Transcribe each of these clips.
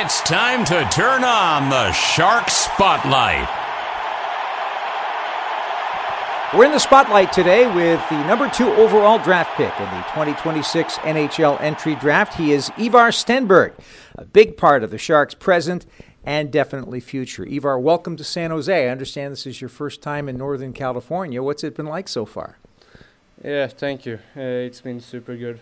It's time to turn on the Shark Spotlight. We're in the spotlight today with the number 2 overall draft pick in the 2026 NHL entry draft. He is Ivar Stenberg, a big part of the Sharks' present and definitely future. Ivar, welcome to San Jose. I understand this is your first time in Northern California. What's it been like so far? Yeah, thank you. It's been super good.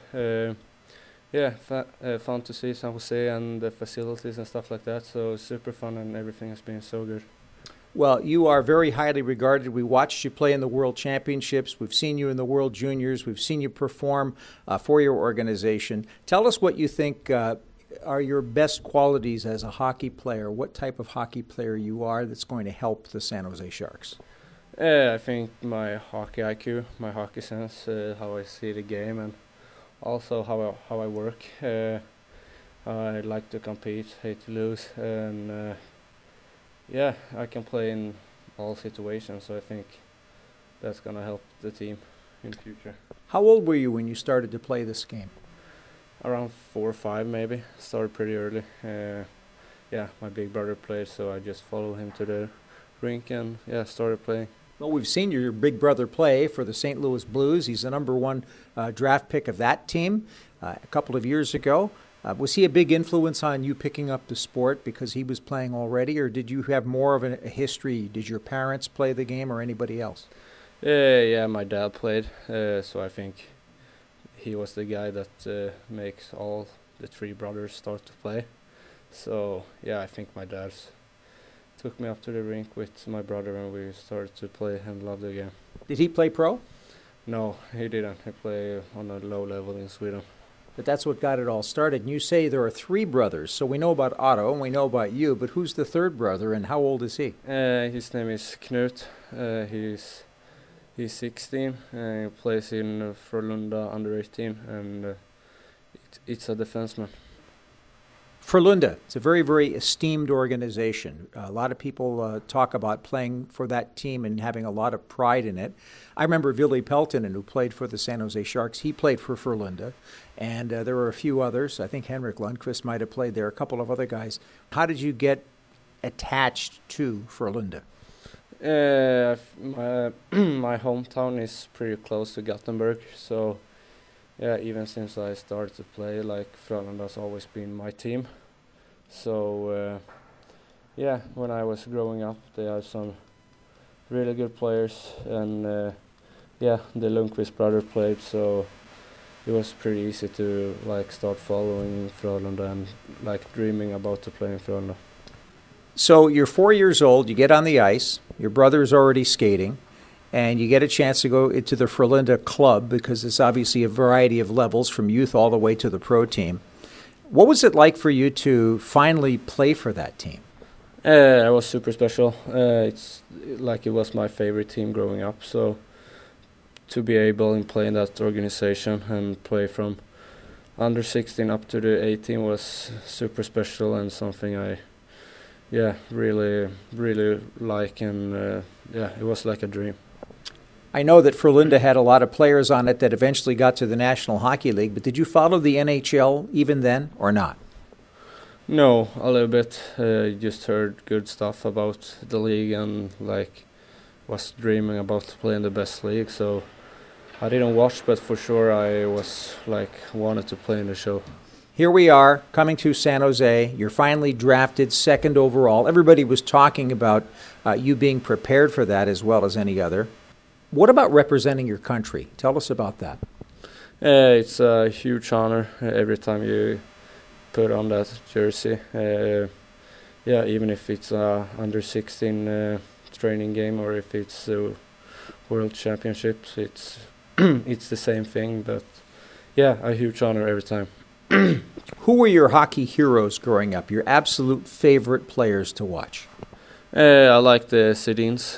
Fun to see San Jose and the facilities and stuff like that. So super fun and everything has been so good. Well, you are very highly regarded. We watched you play in the World Championships. We've seen you in the World Juniors. We've seen you perform for your organization. Tell us what you think are your best qualities as a hockey player. What type of hockey player you are that's going to help the San Jose Sharks? I think my hockey IQ, my hockey sense, how I see the game, and also how I work. I like to compete, hate to lose, and I can play in all situations. So I think that's gonna help the team in the future. How old were you when you started to play this game? Around 4 or 5 maybe. Started pretty early. My big brother played, so I just followed him to the rink and started playing. Well, we've seen your big brother play for the St. Louis Blues. He's the number 1 draft pick of that team a couple of years ago. Was he a big influence on you picking up the sport because he was playing already, or did you have more of a history? Did your parents play the game or anybody else? My dad played, so I think he was the guy that makes all the 3 brothers start to play. So, I think my dad took me up to the rink with my brother and we started to play and love the game. Did he play pro? No, he didn't. He played on a low level in Sweden. But that's what got it all started. And you say there are 3 brothers, so we know about Otto and we know about you, but who's the 3rd brother and how old is he? His name is Knut. He's 16 and he plays in Frölunda under 18 and it's a defenseman. Frölunda, it's a very, very esteemed organization. A lot of people talk about playing for that team and having a lot of pride in it. I remember Ville Peltonen, who played for the San Jose Sharks. He played for Frölunda, and there were a few others. I think Henrik Lundqvist might have played there, a couple of other guys. How did you get attached to Frölunda? My hometown is pretty close to Gothenburg, so even since I started to play, Frölunda's always been my team. So when I was growing up, they had some really good players, and the Lundqvist brother played, so it was pretty easy to start following Frölunda and dreaming about to play in Frölunda. So you're 4 years old, you get on the ice, your brother's already skating, and you get a chance to go into the Frölunda club because it's obviously a variety of levels from youth all the way to the pro team. What was it like for you to finally play for that team? It was super special. It's it was my favorite team growing up. So to be able to play in that organization and play from under 16 up to the 18 was super special and something I really, really like. And it was like a dream. I know that Frölunda had a lot of players on it that eventually got to the National Hockey League, but did you follow the NHL even then or not? No, a little bit. Just heard good stuff about the league and was dreaming about playing the best league. So I didn't watch, but for sure I was wanted to play in the show. Here we are coming to San Jose. You're finally drafted 2nd overall. Everybody was talking about you being prepared for that as well as any other. What about representing your country? Tell us about that. It's a huge honor every time you put on that jersey. Even if it's a under 16 training game or if it's World Championships, it's it's the same thing. But a huge honor every time. Who were your hockey heroes growing up? Your absolute favorite players to watch? I like the Sedins.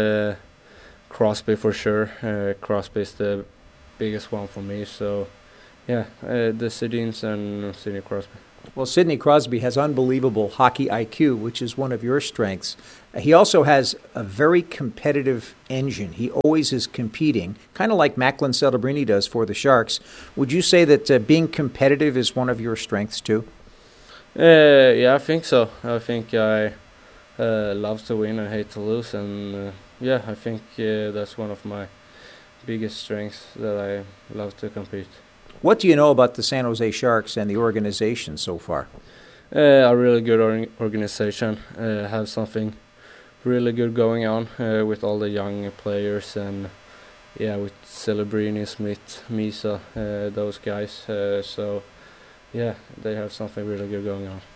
Crosby for sure. Crosby is the biggest one for me. So, the Sedins and Sidney Crosby. Well, Sidney Crosby has unbelievable hockey IQ, which is one of your strengths. He also has a very competitive engine. He always is competing, kind of like Macklin Celebrini does for the Sharks. Would you say that being competitive is one of your strengths too? Yeah, I think so. I think I love to win and hate to lose, and yeah, I think that's one of my biggest strengths, that I love to compete. What do you know about the San Jose Sharks and the organization so far? A really good organization. Have something really good going on with all the young players, and yeah, with Celebrini, Smith, Misa, those guys. So yeah, they have something really good going on.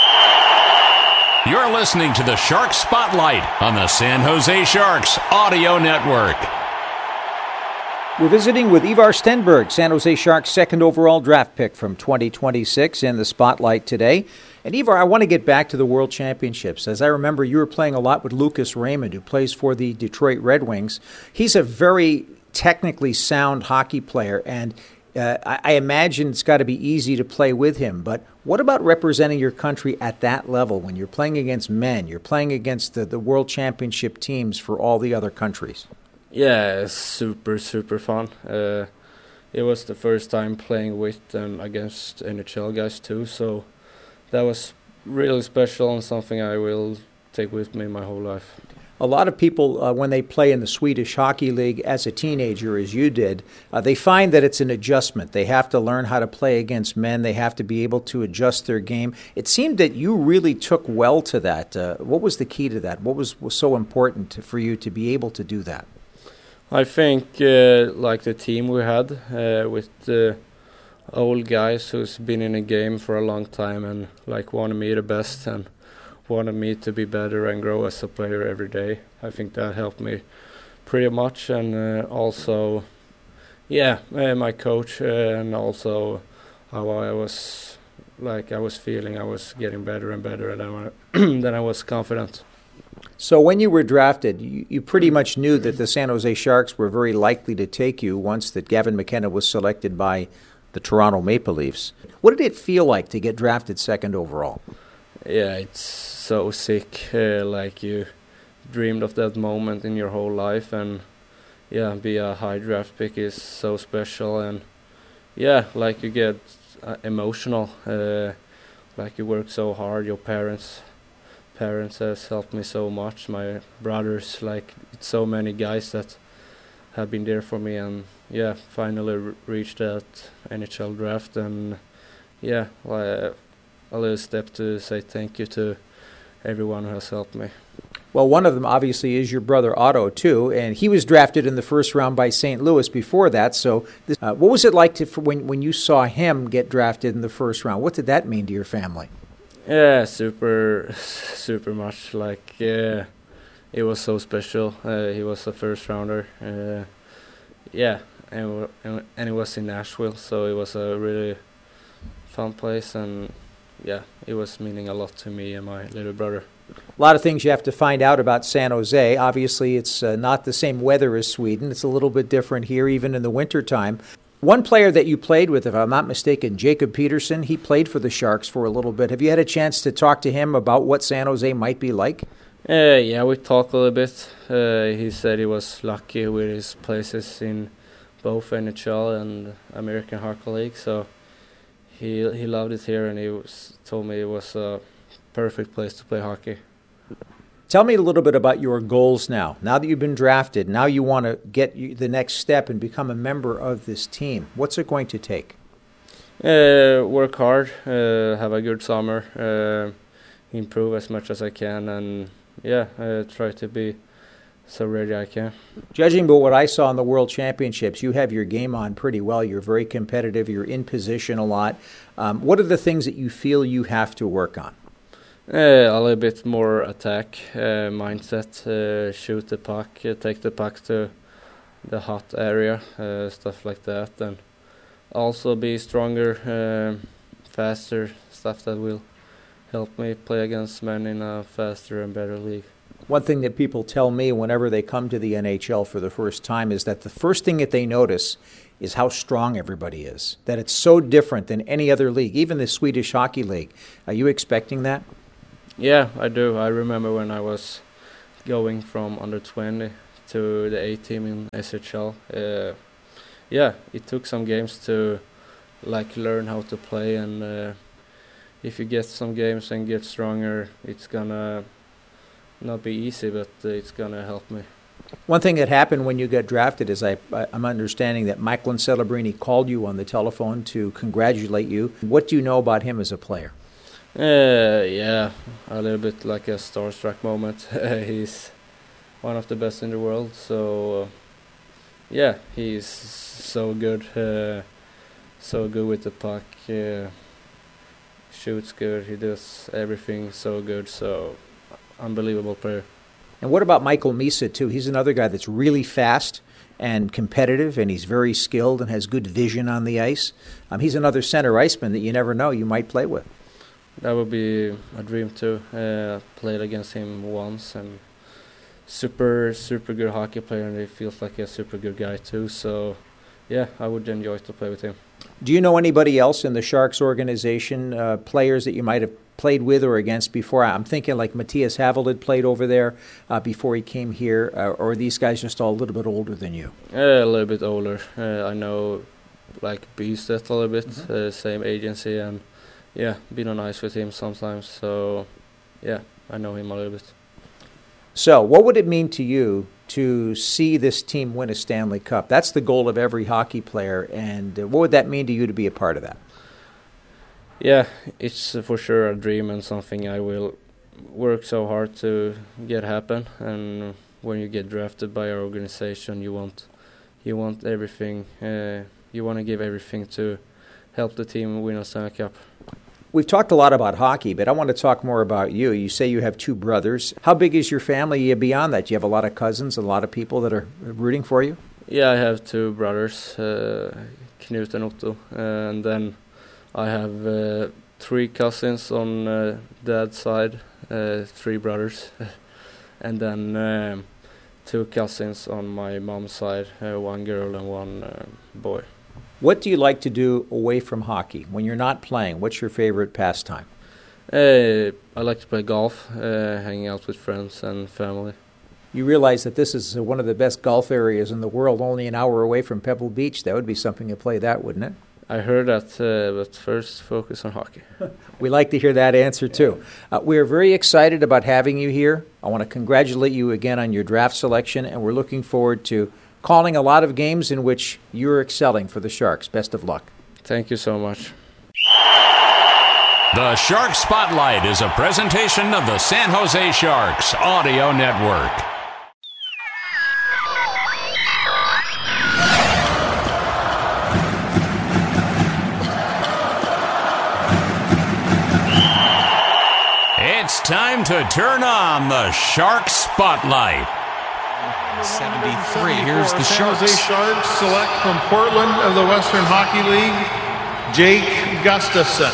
You're listening to the Shark Spotlight on the San Jose Sharks Audio Network. We're visiting with Ivar Stenberg, San Jose Sharks' second overall draft pick from 2026 in the Spotlight today. And Ivar, I want to get back to the World Championships. As I remember, you were playing a lot with Lucas Raymond, who plays for the Detroit Red Wings. He's a very technically sound hockey player, and I imagine it's got to be easy to play with him. But what about representing your country at that level when you're playing against men? You're playing against the World Championship teams for all the other countries. Yeah, it's super fun. It was the first time playing with and against NHL guys too, so that was really special and something I will take with me my whole life. A lot of people, when they play in the Swedish Hockey League as a teenager, as you did, they find that it's an adjustment. They have to learn how to play against men. They have to be able to adjust their game. It seemed that you really took well to that. What was the key to that? What was so important for you to be able to do that? I think like the team we had with the old guys who's been in the game for a long time and like wanted me the best and wanted me to be better and grow as a player every day. I think that helped me pretty much, and also, yeah, my coach and also how I was feeling. I was getting better and better, and then I was confident. So when you were drafted, you pretty much knew that the San Jose Sharks were very likely to take you once that Gavin McKenna was selected by the Toronto Maple Leafs. What did it feel like to get drafted second overall? Yeah, it's so sick. Like you dreamed of that moment in your whole life, and yeah, be a high draft pick is so special, and yeah, like you get emotional. Like you work so hard. Your parents has helped me so much. My brothers, like it's so many guys that have been there for me, and yeah, finally reached that NHL draft, and yeah, a little step to say thank you to everyone who has helped me. Well, one of them obviously is your brother Otto too, and he was drafted in the first round by St. Louis before that. So, what was it like when you saw him get drafted in the first round? What did that mean to your family? Yeah, super much. Like, it was so special. He was a first rounder. Yeah, and it was in Nashville, so it was a really fun place, and yeah, it was meaning a lot to me and my little brother. A lot of things you have to find out about San Jose. Obviously, it's not the same weather as Sweden. It's a little bit different here, even in the wintertime. One player that you played with, if I'm not mistaken, Jacob Peterson, he played for the Sharks for a little bit. Have you had a chance to talk to him about what San Jose might be like? Yeah, we talked a little bit. He said he was lucky with his places in both NHL and American Hockey League, so he loved it here, and told me it was a perfect place to play hockey. Tell me a little bit about your goals now. Now that you've been drafted, now you want to get the next step and become a member of this team. What's it going to take? Work hard, have a good summer, improve as much as I can, and yeah, try to be so ready I can. Judging by what I saw in the World Championships, you have your game on pretty well. You're very competitive. You're in position a lot. What are the things that you feel you have to work on? A little bit more attack mindset, shoot the puck, take the puck to the hot area, stuff like that, and also be stronger, faster, stuff that will help me play against men in a faster and better league. One thing that people tell me whenever they come to the NHL for the first time is that the first thing that they notice is how strong everybody is, that it's so different than any other league, even the Swedish Hockey League. Are you expecting that? Yeah, I do. I remember when I was going from under 20 to the A team in SHL. Yeah, it took some games to like learn how to play, and if you get some games and get stronger, it's gonna not be easy, but it's gonna help me. One thing that happened when you got drafted is I'm understanding that Michael Celebrini called you on the telephone to congratulate you. What do you know about him as a player? Yeah, a little bit like a starstruck moment. He's one of the best in the world, so yeah, he's so good with the puck, shoots good, he does everything so good, so unbelievable player. And what about Michael Misa, too? He's another guy that's really fast and competitive, and he's very skilled and has good vision on the ice. He's another center iceman that you never know you might play with. That would be a dream too. Played against him once, and super good hockey player, and he feels like a super good guy too. So, yeah, I would enjoy to play with him. Do you know anybody else in the Sharks organization, players that you might have played with or against before? I'm thinking like Matthias Havel played over there before he came here, or are these guys just all a little bit older than you? A little bit older. I know like Bystedt a little bit, same agency, and yeah, been on ice with him sometimes. So yeah, I know him a little bit. So what would it mean to you to see this team win a Stanley Cup? That's the goal of every hockey player, and what would that mean to you to be a part of that? Yeah, it's for sure a dream and something I will work so hard to get happen. And when you get drafted by our organization, you want everything. You want to give everything to help the team win a Stanley Cup. We've talked a lot about hockey, but I want to talk more about you. You say you have two brothers. How big is your family beyond that? Do you have a lot of cousins, a lot of people that are rooting for you? Yeah, I have two brothers, Knut and Otto, and then I have 3 cousins on dad's side, 3 brothers, and then 2 cousins on my mom's side, 1 girl and 1 boy. What do you like to do away from hockey? When you're not playing, what's your favorite pastime? I like to play golf, hanging out with friends and family. You realize that this is one of the best golf areas in the world, only an hour away from Pebble Beach. That would be something to play that, wouldn't it? I heard that, but first focus on hockey. We like to hear that answer, too. We are very excited about having you here. I want to congratulate you again on your draft selection, and we're looking forward to calling a lot of games in which you're excelling for the Sharks. Best of luck. Thank you so much. The Shark Spotlight is a presentation of the San Jose Sharks Audio Network. It's time to turn on the Shark Spotlight. 73. Here's the San Sharks. Jose Sharks select from Portland of the Western Hockey League, Jake Gustafson.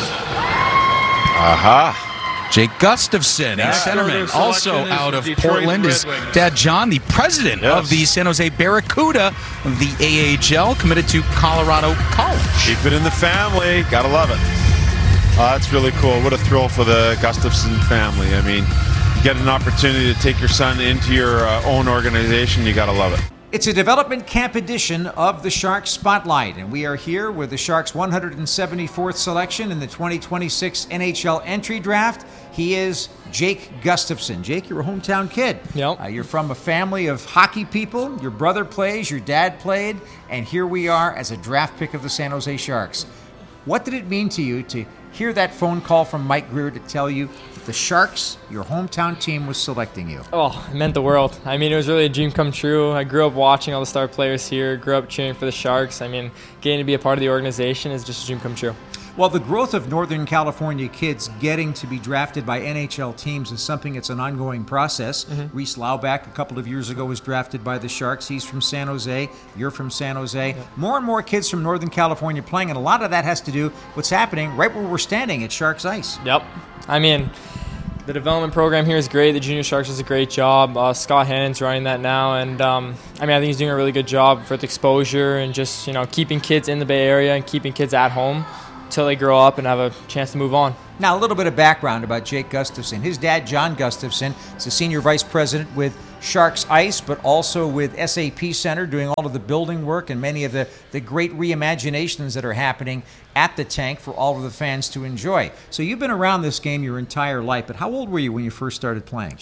Jake Gustafson, a centerman. Also out of Portland is Dad John, the president of the San Jose Barracuda of the AHL, committed to Colorado College. Keep it in the family. Gotta love it. That's really cool. What a thrill for the Gustafson family. I mean, you get an opportunity to take your son into your own organization. You gotta love it. It's a development camp edition of the Sharks Spotlight, and we are here with the Sharks' 174th selection in the 2026 NHL entry draft. He is Jake Gustafson. Jake, you're a hometown kid. Yep. You're from a family of hockey people. Your brother plays, your dad played, and here we are as a draft pick of the San Jose Sharks. What did it mean to you to hear that phone call from Mike Grier to tell you that the Sharks, your hometown team, was selecting you? Oh, it meant the world. I mean, it was really a dream come true. I grew up watching all the star players here, grew up cheering for the Sharks. I mean, getting to be a part of the organization is just a dream come true. Well, the growth of Northern California kids getting to be drafted by NHL teams is something that's an ongoing process. Reese Laubach, a couple of years ago, was drafted by the Sharks. He's from San Jose. You're from San Jose. Yep. More and more kids from Northern California playing, and a lot of that has to do with what's happening right where we're standing at Sharks Ice. Yep. I mean, the development program here is great. The Junior Sharks does a great job. Scott Hannon's running that now, and I think he's doing a really good job with exposure and just keeping kids in the Bay Area and keeping kids at home until they grow up and have a chance to move on. Now, a little bit of background about Jake Gustafson. His dad, John Gustafson, is the senior vice president with Sharks Ice, but also with SAP Center, doing all of the building work and many of the great reimaginations that are happening at the tank for all of the fans to enjoy. So you've been around this game your entire life, but how old were you when you first started playing?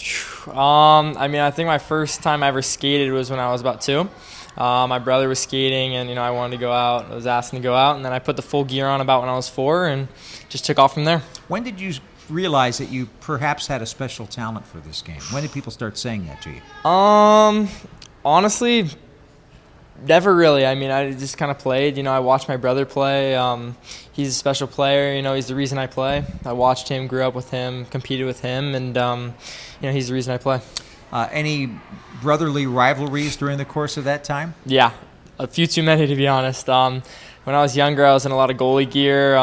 I mean, I think my first time I ever skated was when I was about 2. My brother was skating, and I wanted to go out. I was asking to go out, and then I put the full gear on about when I was 4, and just took off from there. When did you realize that you perhaps had a special talent for this game? When did people start saying that to you? Honestly, never really. I mean, I just kind of played. I watched my brother play. He's a special player. He's the reason I play. I watched him, grew up with him, competed with him, and he's the reason I play. Any brotherly rivalries during the course of that time? Yeah, a few too many, to be honest. When I was younger, I was in a lot of goalie gear.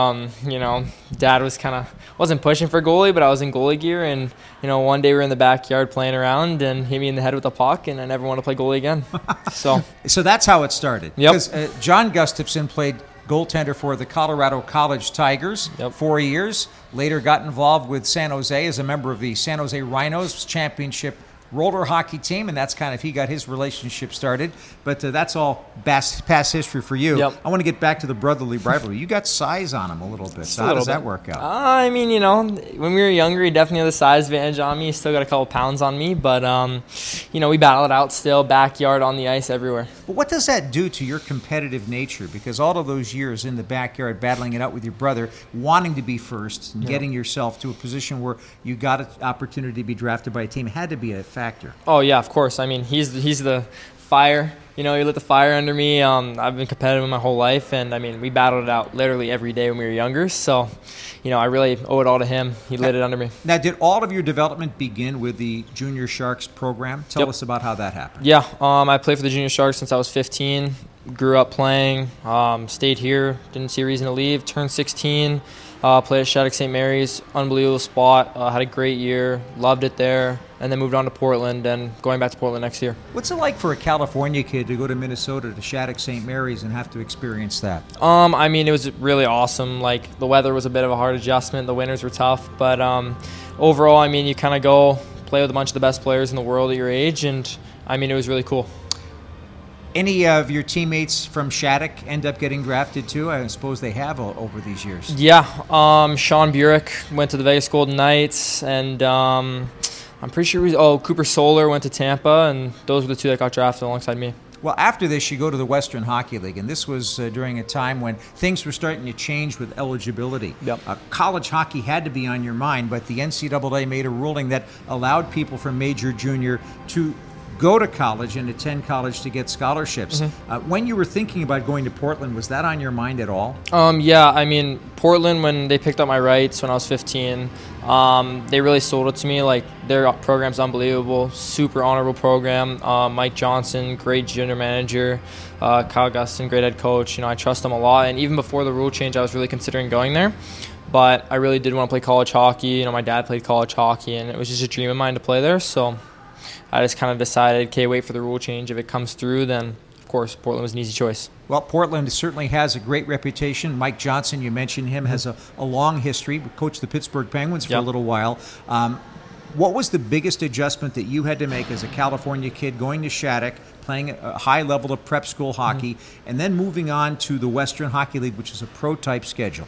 Dad was wasn't pushing for goalie, but I was in goalie gear. And, one day we were in the backyard playing around and hit me in the head with a puck, and I never want to play goalie again. So that's how it started. Yep. Because John Gustafson played goaltender for the Colorado College Tigers 4 years. Later got involved with San Jose as a member of the San Jose Rhinos championship roller hockey team, and that's he got his relationship started. But that's all past history for you. Yep. I want to get back to the brotherly rivalry. You got size on him a little bit. So how does that work out? I mean, when we were younger, he definitely had the size advantage on me. He still got a couple pounds on me, but we battle it out still, backyard, on the ice, everywhere. But what does that do to your competitive nature? Because all of those years in the backyard, battling it out with your brother, wanting to be first, and getting yourself to a position where you got an opportunity to be drafted by a team had to be a factor. Oh yeah, of course. I mean, he's the fire. He lit the fire under me. I've been competitive my whole life, and I mean, we battled it out literally every day when we were younger. So, I really owe it all to him. He lit it under me. Now, did all of your development begin with the Junior Sharks program? Tell us about how that happened. Yeah, I played for the Junior Sharks since I was 15. Grew up playing. Stayed here. Didn't see a reason to leave. Turned 16. Played at Shattuck St. Mary's. Unbelievable spot. Had a great year. Loved it there. And then moved on to Portland, and going back to Portland next year. What's it like for a California kid to go to Minnesota to Shattuck St. Mary's and have to experience that? I mean, it was really awesome. Like, the weather was a bit of a hard adjustment. The winters were tough. But overall, I mean, you kind of go play with a bunch of the best players in the world at your age, and I mean, it was really cool. Any of your teammates from Shattuck end up getting drafted too? I suppose they have over these years. Yeah. Sean Burek went to the Vegas Golden Knights, and I'm pretty sure Cooper Solar went to Tampa, and those were the two that got drafted alongside me. Well, after this, you go to the Western Hockey League, and this was during a time when things were starting to change with eligibility. Yep. College hockey had to be on your mind, but the NCAA made a ruling that allowed people from major, junior to go to college and attend college to get scholarships. Mm-hmm. When you were thinking about going to Portland, was that on your mind at all? Yeah, I mean, Portland, when they picked up my rights when I was 15, they really sold it to me. Like, their program's unbelievable, super honorable program. Mike Johnson, great junior manager. Kyle Gustin, great head coach. I trust them a lot. And even before the rule change, I was really considering going there. But I really did want to play college hockey. My dad played college hockey, and it was just a dream of mine to play there. So I just kind of decided, okay, wait for the rule change. If it comes through, then, of course, Portland was an easy choice. Well, Portland certainly has a great reputation. Mike Johnson, you mentioned him, has a long history. Coached the Pittsburgh Penguins for a little while. What was the biggest adjustment that you had to make as a California kid going to Shattuck, playing a high level of prep school hockey, and then moving on to the Western Hockey League, which is a pro-type schedule?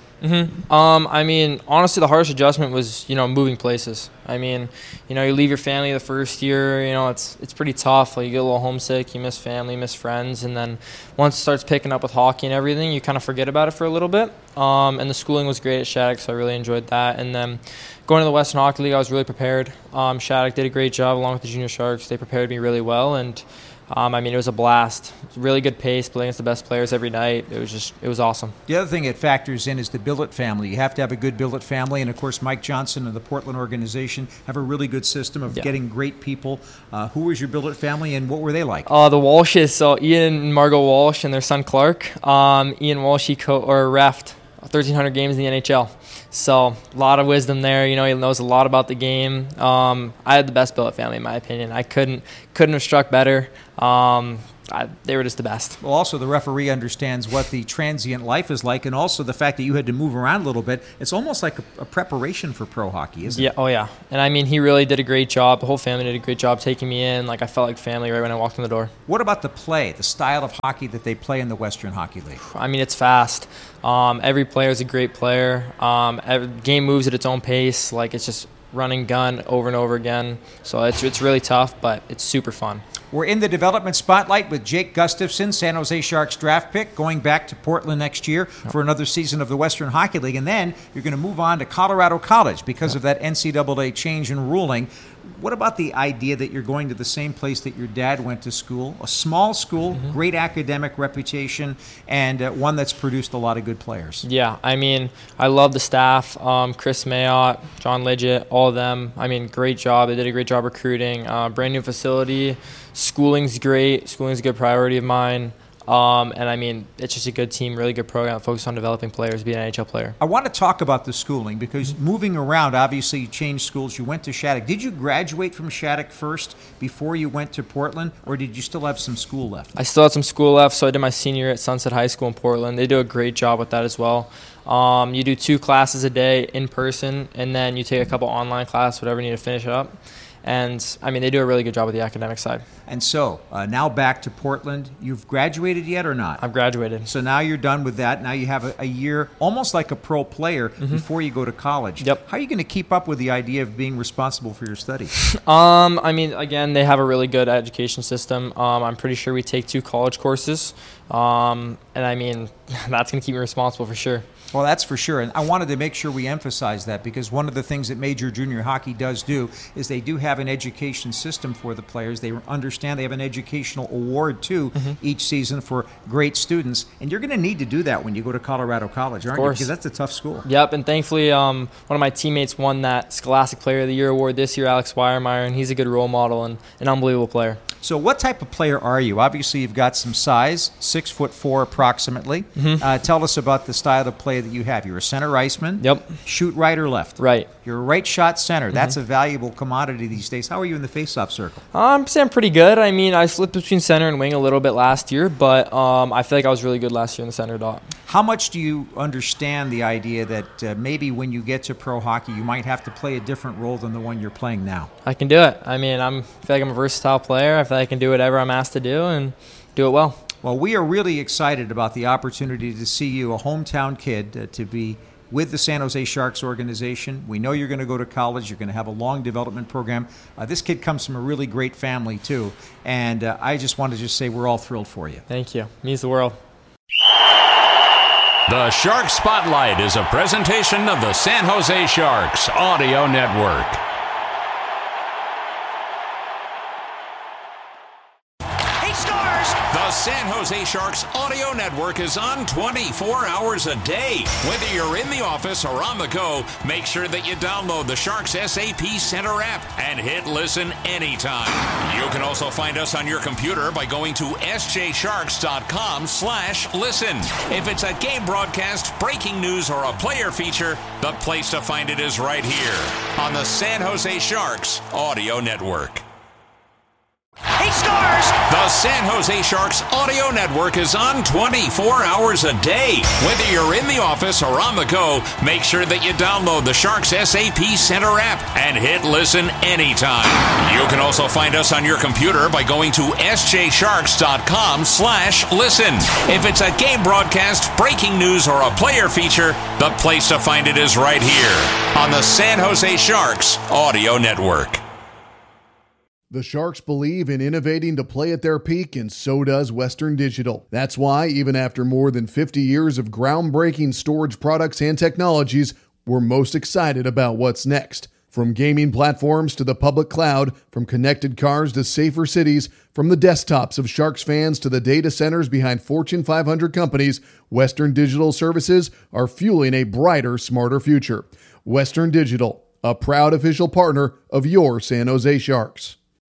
I mean, honestly, the hardest adjustment was, moving places. I mean, you leave your family the first year, it's pretty tough. Like, you get a little homesick, you miss family, miss friends, and then once it starts picking up with hockey and everything, you kind of forget about it for a little bit. And the schooling was great at Shattuck, so I really enjoyed that. And then going to the Western Hockey League, I was really prepared. Shattuck did a great job along with the Junior Sharks. They prepared me really well, and I mean, it was a blast. It was really good pace, playing against the best players every night. It was awesome. The other thing it factors in is the billet family. You have to have a good billet family, and of course, Mike Johnson and the Portland organization have a really good system of getting great people. Who was your billet family, and what were they like? The Walshes, so Ian and Margot Walsh and their son Clark. Ian Walsh, he reffed 1,300 games in the NHL. So a lot of wisdom there. He knows a lot about the game. I had the best billet family, in my opinion. I couldn't have struck better. they were just the best. Well, also the referee understands what the transient life is like, and also the fact that you had to move around a little bit. It's almost like a preparation for pro hockey, isn't it? Yeah, oh yeah. And I mean, he really did a great job. The whole family did a great job taking me in. Like, I felt like family right when I walked in the door. What about the play, the style of hockey that they play in the Western Hockey League? I mean, it's fast. Every player is a great player. Every game moves at its own pace. Like, it's just running gun over and over again. So it's really tough, but it's super fun. We're in the development spotlight with Jake Gustafson, San Jose Sharks draft pick, going back to Portland next year for another season of the Western Hockey League. And then you're going to move on to Colorado College because of that NCAA change in ruling. What about the idea that you're going to the same place that your dad went to school? A small school, great academic reputation, and one that's produced a lot of good players. Yeah, I mean, I love the staff. Chris Mayotte, John Lidgett, all of them. I mean, great job. They did a great job recruiting. Brand new facility. Schooling's great. Schooling's a good priority of mine. And I mean, it's just a good team, really good program, focused on developing players, be an NHL player. I want to talk about the schooling because moving around, obviously you changed schools. You went to Shattuck. Did you graduate from Shattuck first before you went to Portland, or did you still have some school left? I still had some school left, so I did my senior year at Sunset High School in Portland. They do a great job with that as well. You do 2 classes a day in person, and then you take a couple online classes, whatever you need to finish up. And, I mean, they do a really good job with the academic side. And so, now back to Portland. You've graduated yet or not? I've graduated. So now you're done with that. Now you have a year, almost like a pro player, before you go to college. Yep. How are you going to keep up with the idea of being responsible for your studies? I mean, again, they have a really good education system. I'm pretty sure we take 2 college courses. And, I mean, that's going to keep me responsible for sure. Well, that's for sure. And I wanted to make sure we emphasize that because one of the things that Major Junior Hockey does do is they do have an education system for the players. They understand they have an educational award, too, each season for great students. And you're going to need to do that when you go to Colorado College, aren't you? Because that's a tough school. Yep, and thankfully one of my teammates won that Scholastic Player of the Year award this year, Alex Weiermeyer, and he's a good role model and an unbelievable player. So what type of player are you? Obviously, you've got some size, 6'4" approximately. Tell us about the style of play that you have. You're a center iceman. Yep. Shoot right or left? Right. You're a right shot center. That's a valuable commodity these days. How are you in the faceoff circle? I'm pretty good. I mean, I slipped between center and wing a little bit last year, but I feel like I was really good last year in the center dot. How much do you understand the idea that maybe when you get to pro hockey, you might have to play a different role than the one you're playing now? I can do it. I mean, I feel like I'm a versatile player. I feel like I can do whatever I'm asked to do and do it well. Well, we are really excited about the opportunity to see you, a hometown kid, to be with the San Jose Sharks organization. We know you're going to go to college. You're going to have a long development program. This kid comes from a really great family, too. And I just want to just say we're all thrilled for you. Thank you. Means the world. The Shark Spotlight is a presentation of the San Jose Sharks Audio Network. The San Jose Sharks Audio Network is on 24 hours a day. Whether you're in the office or on the go, make sure that you download the Sharks SAP Center app and hit listen anytime. You can also find us on your computer by going to sjsharks.com/listen. If it's a game broadcast, breaking news, or a player feature, the place to find it is right here on the San Jose Sharks Audio Network. He scores! The San Jose Sharks Audio Network is on 24 hours a day. Whether you're in the office or on the go, make sure that you download the Sharks SAP Center app and hit listen anytime. You can also find us on your computer by going to sjsharks.com/listen. If it's a game broadcast, breaking news, or a player feature, the place to find it is right here on the San Jose Sharks Audio Network. The Sharks believe in innovating to play at their peak, and so does Western Digital. That's why, even after more than 50 years of groundbreaking storage products and technologies, we're most excited about what's next. From gaming platforms to the public cloud, from connected cars to safer cities, from the desktops of Sharks fans to the data centers behind Fortune 500 companies, Western Digital services are fueling a brighter, smarter future. Western Digital, a proud official partner of your San Jose Sharks.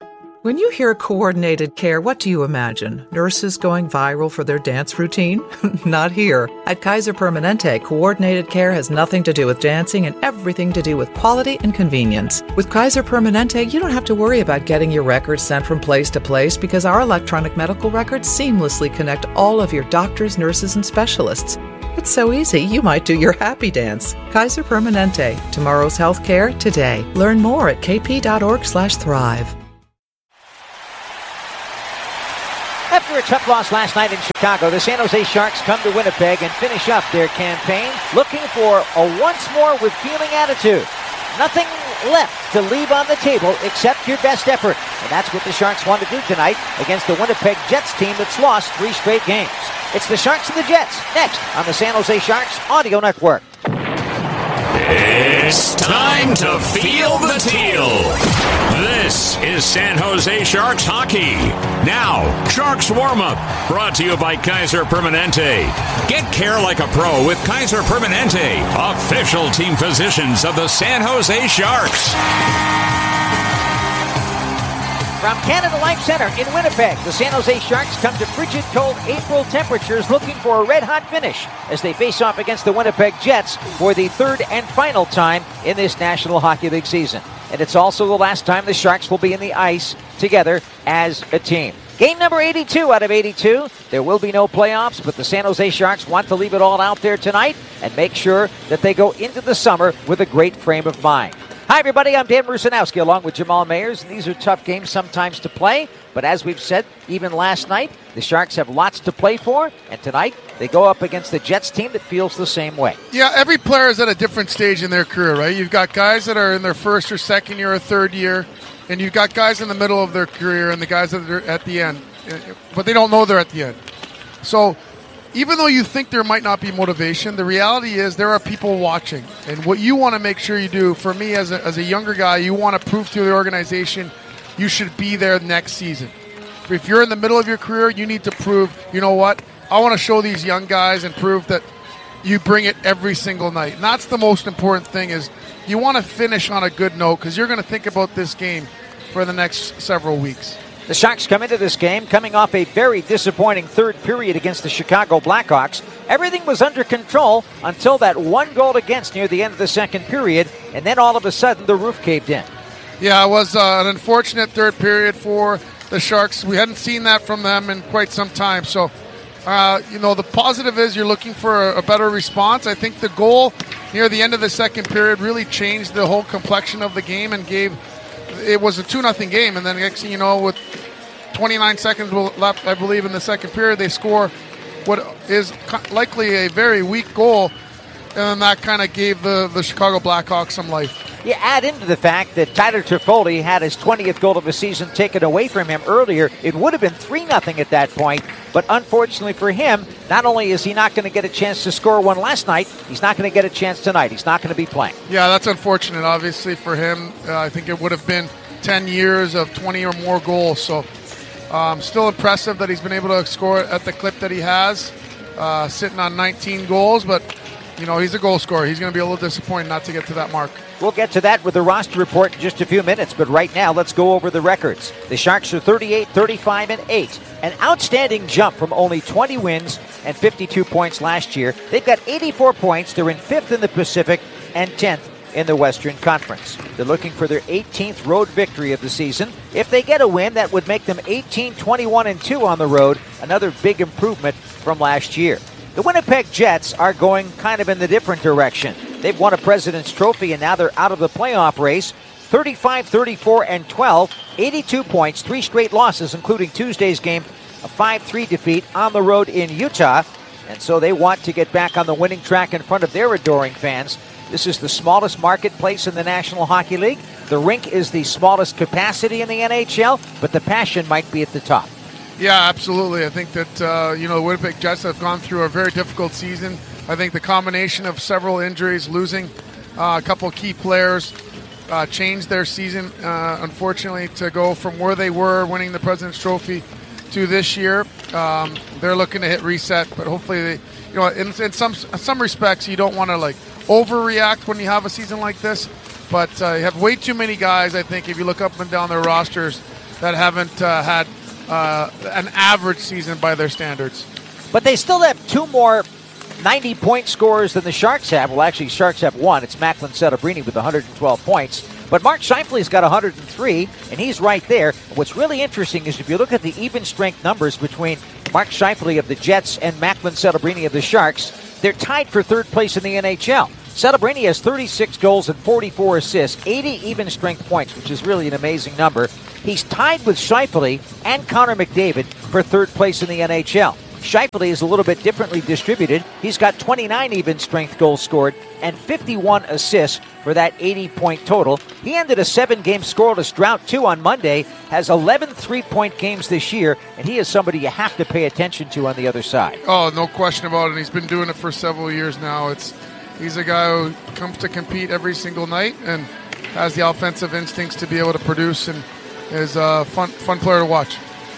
When you hear coordinated care, what do you imagine? Nurses going viral for their dance routine? Not here. At Kaiser Permanente, coordinated care has nothing to do with dancing and everything to do with quality and convenience. With Kaiser Permanente, you don't have to worry about getting your records sent from place to place because our electronic medical records seamlessly connect all of your doctors, nurses, and specialists. It's so easy, you might do your happy dance. Kaiser Permanente. Tomorrow's healthcare today. Learn more at kp.org/thrive. After a tough loss last night in Chicago, the San Jose Sharks come to Winnipeg and finish up their campaign looking for a once more with feeling attitude. Nothing left to leave on the table except your best effort. And that's what the Sharks want to do tonight against the Winnipeg Jets team that's lost 3 straight games. It's the Sharks and the Jets next on the San Jose Sharks Audio Network. It's time to feel the teal. This is San Jose Sharks hockey. Now, Sharks warm-up, brought to you by Kaiser Permanente. Get care like a pro with Kaiser Permanente, official team physicians of the San Jose Sharks. From Canada Life Center in Winnipeg, the San Jose Sharks come to frigid, cold April temperatures looking for a red-hot finish as they face off against the Winnipeg Jets for the third and final time in this National Hockey League season. And it's also the last time the Sharks will be in the ice together as a team. Game number 82 out of 82. There will be no playoffs, but the San Jose Sharks want to leave it all out there tonight and make sure that they go into the summer with a great frame of mind. Hi, everybody. I'm Dan Rusanowski along with Jamal Mayers. And these are tough games sometimes to play. But as we've said, even last night, the Sharks have lots to play for. And tonight, they go up against the Jets team that feels the same way. Yeah, every player is at a different stage in their career, right? You've got guys that are in their first or second year or third year. And you've got guys in the middle of their career and the guys that are at the end. But they don't know they're at the end. So even though you think there might not be motivation, the reality is there are people watching. And what you want to make sure you do, for me as a younger guy, you want to prove to the organization you should be there next season. If you're in the middle of your career, you need to prove, you know what, I want to show these young guys and prove that you bring it every single night. And that's the most important thing, is you want to finish on a good note because you're going to think about this game for the next several weeks. The Sharks come into this game coming off a very disappointing third period against the Chicago Blackhawks. Everything was under control until that one goal against near the end of the second period, and then all of a sudden the roof caved in. Yeah, it was an unfortunate third period for the Sharks. We hadn't seen that from them in quite some time. So, the positive is you're looking for a better response. I think the goal near the end of the second period really changed the whole complexion of the game and it was a 2-0 game, and then next thing you know, with 29 seconds left, I believe, in the second period, they score what is likely a very weak goal, and then that kind of gave the Chicago Blackhawks some life. You add into the fact that Tyler Toffoli had his 20th goal of the season taken away from him earlier. It would have been 3-0 at that point, but unfortunately for him, not only is he not going to get a chance to score one last night, he's not going to get a chance tonight. He's not going to be playing. Yeah, that's unfortunate, obviously, for him. I think it would have been 10 years of 20 or more goals, so still impressive that he's been able to score at the clip that he has, sitting on 19 goals, but he's a goal scorer. He's going to be a little disappointed not to get to that mark. We'll get to that with the roster report in just a few minutes, but right now let's go over the records. The Sharks are 38, 35, and 8. An outstanding jump from only 20 wins and 52 points last year. They've got 84 points. They're in 5th in the Pacific and 10th in the Western Conference. They're looking for their 18th road victory of the season. If they get a win, that would make them 18, 21, and 2 on the road, another big improvement from last year. The Winnipeg Jets are going kind of in the different direction. They've won a President's Trophy, and now they're out of the playoff race. 35, 34, and 12, 82 points, 3 straight losses, including Tuesday's game, a 5-3 defeat on the road in Utah. And so they want to get back on the winning track in front of their adoring fans. This is the smallest marketplace in the National Hockey League. The rink is the smallest capacity in the NHL, but the passion might be at the top. Yeah, absolutely. I think that, the Winnipeg Jets have gone through a very difficult season. I think the combination of several injuries, losing a couple of key players, changed their season, unfortunately, to go from where they were winning the President's Trophy to this year. They're looking to hit reset, but hopefully, in some respects, you don't want to overreact when you have a season like this. But you have way too many guys, I think, if you look up and down their rosters, that haven't had an average season by their standards. But they still have 2 more 90-point scorers than the Sharks have. Well, actually, Sharks have 1. It's Macklin Celebrini with 112 points. But Mark Scheifele's got 103, and he's right there. And what's really interesting is if you look at the even strength numbers between Mark Scheifele of the Jets and Macklin Celebrini of the Sharks, they're tied for 3rd place in the NHL. Celebrini has 36 goals and 44 assists, 80 even strength points, which is really an amazing number. He's tied with Scheifele and Connor McDavid for 3rd place in the NHL. Scheifele is a little bit differently distributed. He's got 29 even strength goals scored and 51 assists for that 80-point total. He ended a 7-game scoreless drought, too, on Monday, has 11 3-point games this year, and he is somebody you have to pay attention to on the other side. Oh, no question about it. He's been doing it for several years now. He's a guy who comes to compete every single night and has the offensive instincts to be able to produce, and is a fun player to watch.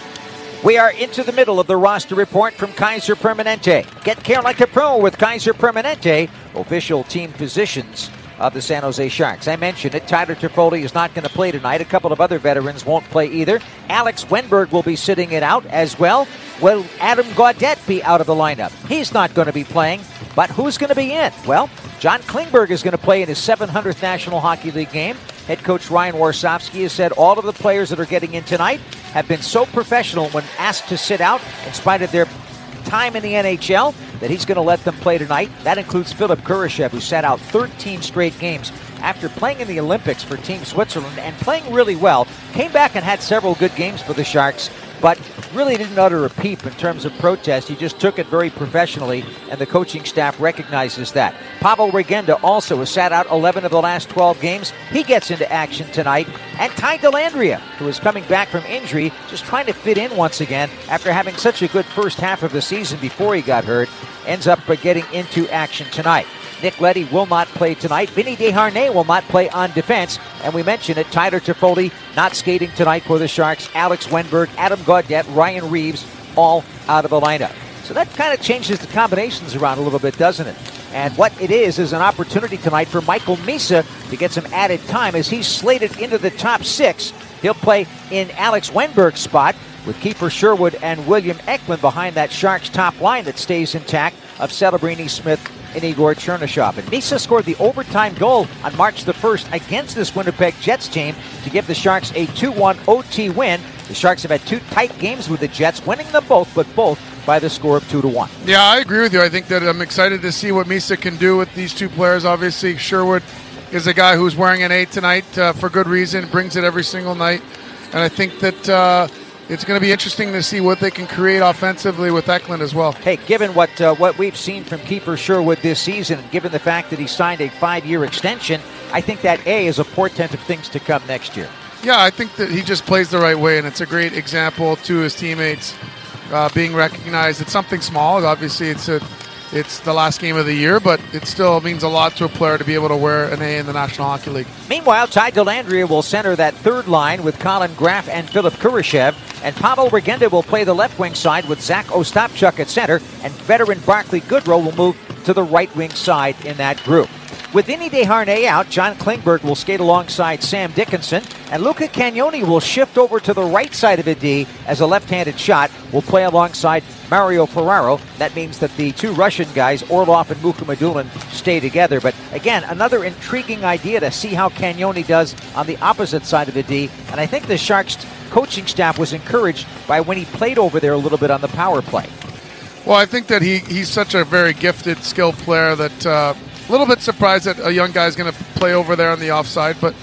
We are into the middle of the roster report from Kaiser Permanente. Get care like a pro with Kaiser Permanente, official team physicians of the San Jose Sharks. I mentioned it. Tyler Toffoli is not going to play tonight. A couple of other veterans won't play either. Alex Wenberg will be sitting it out as well. Will Adam Gaudette be out of the lineup? He's not going to be playing. But who's going to be in? Well, John Klingberg is going to play in his 700th National Hockey League game. Head coach Ryan Warsofsky has said all of the players that are getting in tonight have been so professional when asked to sit out in spite of their time in the NHL that he's going to let them play tonight. That includes Philip Kurashev, who sat out 13 straight games after playing in the Olympics for Team Switzerland and playing really well. Came back and had several good games for the Sharks, but really didn't utter a peep in terms of protest. He just took it very professionally, and the coaching staff recognizes that. Pavel Regenda also has sat out 11 of the last 12 games. He gets into action tonight. And Ty Dellandrea, who is coming back from injury, just trying to fit in once again after having such a good first half of the season before he got hurt, ends up getting into action tonight. Nick Leddy will not play tonight. Vinny Desharnais will not play on defense. And we mentioned it, Tyler Toffoli not skating tonight for the Sharks. Alex Wenberg, Adam Gaudette, Ryan Reeves, all out of the lineup. So that kind of changes the combinations around a little bit, doesn't it? And what it is an opportunity tonight for Michael Misa to get some added time as he's slated into the top 6. He'll play in Alex Wenberg's spot with Kiefer Sherwood and William Eklund behind that Sharks top line that stays intact of Celebrini, Smith, and Igor Chernyshov. And Misa scored the overtime goal on March the 1st against this Winnipeg Jets team to give the Sharks a 2-1 OT win. The Sharks have had 2 tight games with the Jets, winning them both, but both by the score of 2-1. Yeah, I agree with you. I think that I'm excited to see what Misa can do with these 2 players. Obviously, Sherwood is a guy who's wearing an 8 tonight for good reason, brings it every single night. And I think that it's going to be interesting to see what they can create offensively with Eklund as well. Hey, given what we've seen from Kiefer Sherwood this season, and given the fact that he signed a 5-year extension, I think that A is a portent of things to come next year. Yeah, I think that he just plays the right way, and it's a great example to his teammates being recognized. It's something small. Obviously, it's the last game of the year, but it still means a lot to a player to be able to wear an A in the National Hockey League. Meanwhile, Ty Dellandrea will center that 3rd line with Colin Graff and Philip Kurashev, and Pavel Regenda will play the left wing side with Zach Ostapchuk at center, and veteran Barclay Goodrow will move to the right wing side in that group. With Vinny Desharnais out, John Klingberg will skate alongside Sam Dickinson, and Luca Cagnoni will shift over to the right side of the D as a left-handed shot. Will play alongside Mario Ferraro. That means that the 2 Russian guys, Orlov and Mukhamadullin, stay together. But again, another intriguing idea to see how Cagnoni does on the opposite side of the D. And I think the Sharks coaching staff was encouraged by when he played over there a little bit on the power play. Well, I think that he's such a very gifted, skilled player that a little bit surprised that a young guy's going to play over there on the offside. But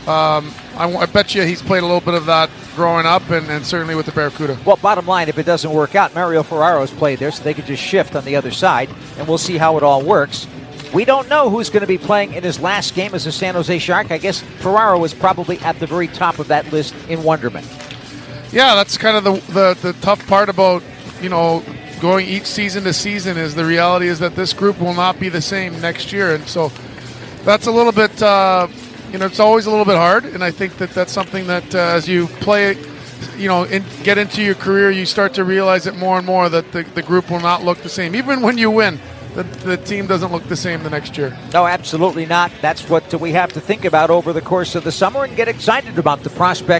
I bet you he's played a little bit of that growing up and certainly with the Barracuda. Well, bottom line, if it doesn't work out, Mario Ferraro's played there, so they could just shift on the other side, and we'll see how it all works. We don't know who's going to be playing in his last game as a San Jose Shark. I guess Ferraro was probably at the very top of that list in wonderment. Yeah, that's kind of the tough part about, going each season to season is the reality is that this group will not be the same next year. And so that's a little bit, it's always a little bit hard. And I think that that's something that as you play, get into your career, you start to realize it more and more that the group will not look the same. Even when you win, the team doesn't look the same the next year. No, absolutely not. That's what we have to think about over the course of the summer and get excited about the prospects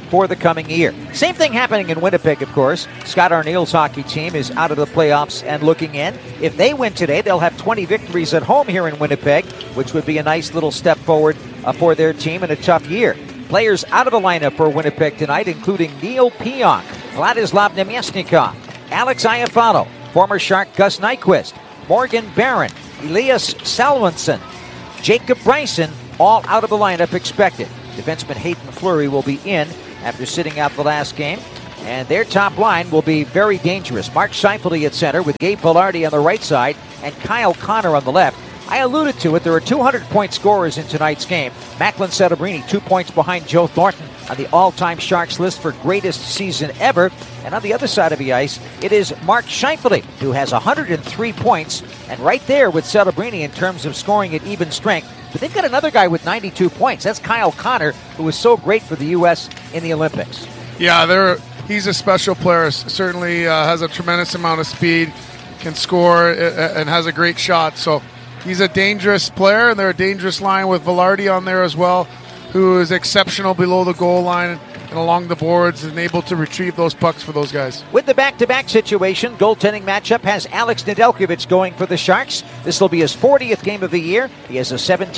for the coming year. Same thing happening in Winnipeg, of course. Scott Arneal's hockey team is out of the playoffs and looking in. If they win today, they'll have 20 victories at home here in Winnipeg, which would be a nice little step forward for their team in a tough year. Players out of the lineup for Winnipeg tonight, including Neil Pionk, Vladislav Nemesnikov, Alex Iafallo, former Shark Gus Nyquist, Morgan Barron, Elias Salmonson, Jacob Bryson, all out of the lineup expected. Defenseman Hayden Fleury will be in after sitting out the last game. And their top line will be very dangerous. Mark Scheifele at center with Gabe Vilardi on the right side and Kyle Connor on the left. I alluded to it. There are 200-point scorers in tonight's game. Macklin Celebrini, 2 points behind Joe Thornton on the all-time Sharks list for greatest season ever. And on the other side of the ice, it is Mark Scheifele, who has 103 points. And right there with Celebrini in terms of scoring at even strength. But they've got another guy with 92 points. That's Kyle Connor, who was so great for the U.S. in the Olympics. Yeah, he's a special player. Certainly has a tremendous amount of speed, can score, and has a great shot. So he's a dangerous player, and they're a dangerous line with Vilardi on there as well, who is exceptional below the goal line and along the boards and able to retrieve those pucks for those guys. With the back-to-back situation, goaltending matchup has Alex Nedeljkovic going for the Sharks. This will be his 40th game of the year. He has a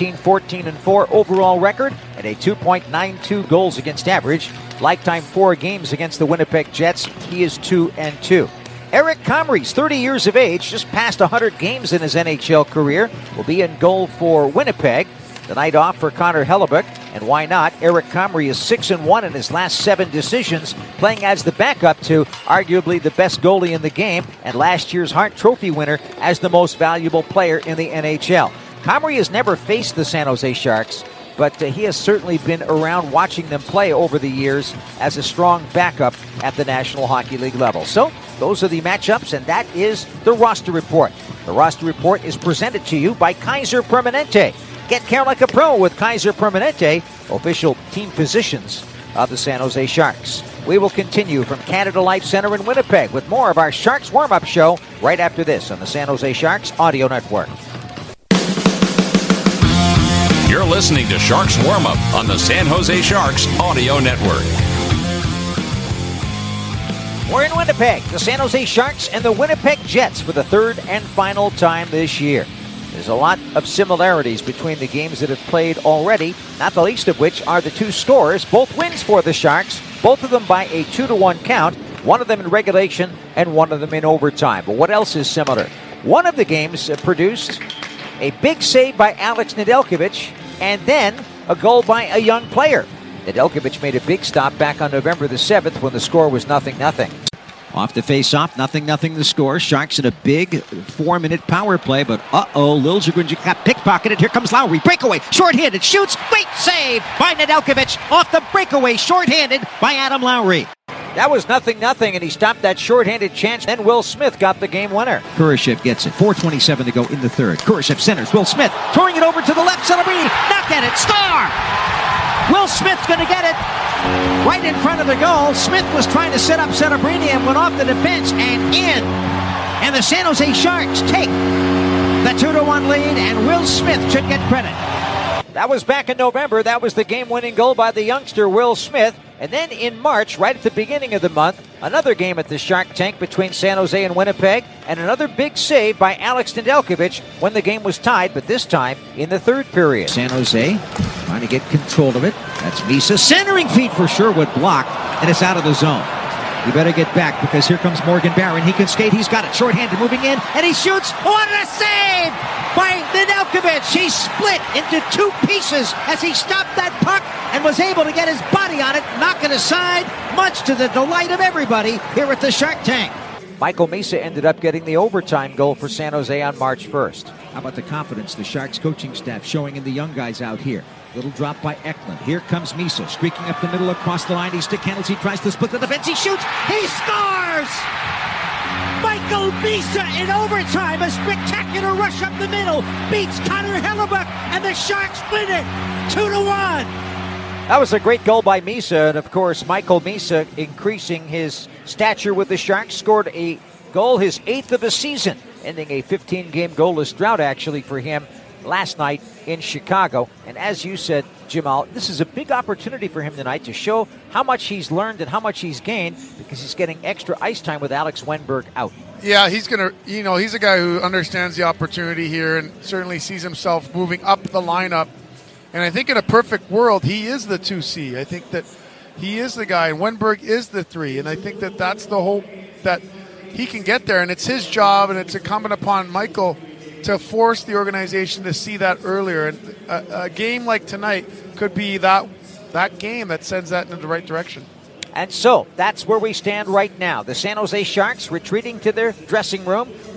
17-14-4 overall record and a 2.92 goals against average. Lifetime 4 games against the Winnipeg Jets. He is 2-2. Eric Comrie's 30 years of age, just past 100 games in his NHL career, will be in goal for Winnipeg. The night off for Connor Hellebuyck, and why not? Eric Comrie is 6-1 in his last 7 decisions, playing as the backup to arguably the best goalie in the game and last year's Hart Trophy winner as the most valuable player in the NHL. Comrie has never faced the San Jose Sharks, but he has certainly been around watching them play over the years as a strong backup at the National Hockey League level. So those are the matchups, and that is the roster report. The roster report is presented to you by Kaiser Permanente. Get care like a pro with Kaiser Permanente, official team physicians of the San Jose Sharks. We will continue from Canada Life Center in Winnipeg with more of our Sharks warm-up show right after this on the San Jose Sharks Audio Network. You're listening to Sharks Warm-Up on the San Jose Sharks Audio Network. We're in Winnipeg, the San Jose Sharks and the Winnipeg Jets for the third and final time this year. There's a lot of similarities between the games that have played already, not the least of which are the two scores. Both wins for the Sharks, both of them by a 2-1 count, one of them in regulation and one of them in overtime. But what else is similar? One of the games produced a big save by Alex Nedeljkovic and then a goal by a young player. Nedeljkovic made a big stop back on November the 7th when the score was 0-0. Off the face-off, 0-0 the score. Sharks in a big 4-minute power play, but Liljegren got pickpocketed. Here comes Lowry, breakaway, short-handed, shoots, great save by Nedeljkovic off the breakaway, short-handed by Adam Lowry. That was 0-0, and he stopped that short-handed chance. Then Will Smith got the game winner. Kurashev gets it. 4:27 to go in the third. Kurashev centers. Will Smith throwing it over to the left. Celebrini, knock at it, star! Will Smith's going to get it right in front of the goal. Smith was trying to set up Celebrini and went off the defense and in. And the San Jose Sharks take the 2-1 lead, and Will Smith should get credit. That was back in November. That was the game-winning goal by the youngster Will Smith. And then in March, right at the beginning of the month, another game at the Shark Tank between San Jose and Winnipeg, and another big save by Alex Nedeljkovic when the game was tied, but this time in the third period. San Jose trying to get control of it. That's Misa. Centering feed for Sherwood blocked, and it's out of the zone. You better get back because here comes Morgan Barron. He can skate. He's got it. Short-handed moving in, and he shoots. What a save by Nedeljkovic. He split into 2 pieces as he stopped that puck and was able to get his body on it, knock it aside, much to the delight of everybody here at the Shark Tank. Michael Misa ended up getting the overtime goal for San Jose on March 1st. How about the confidence the Sharks coaching staff showing in the young guys out here? Little drop by Eklund. Here comes Misa, streaking up the middle across the line. He stick handles. He tries to split the defense. He shoots. He scores! Michael Misa in overtime. A spectacular rush up the middle. Beats Connor Hellebuyck, and the Sharks win it 2-1. That was a great goal by Misa, and of course, Michael Misa increasing his stature with the Sharks, scored a goal, his 8th of the season, ending a 15-game goalless drought, actually, for him last night in Chicago. And as you said, Jamal, this is a big opportunity for him tonight to show how much he's learned and how much he's gained because he's getting extra ice time with Alex Wenberg out. Yeah, he's a guy who understands the opportunity here and certainly sees himself moving up the lineup. And I think in a perfect world, he is the 2C. I think that he is the guy, and Wenberg is the 3. And I think that that's the hope that he can get there. And it's his job, and it's incumbent upon Michael to force the organization to see that earlier. And a game like tonight could be that game that sends that in the right direction. And so that's where we stand right now. The San Jose Sharks retreating to their dressing room.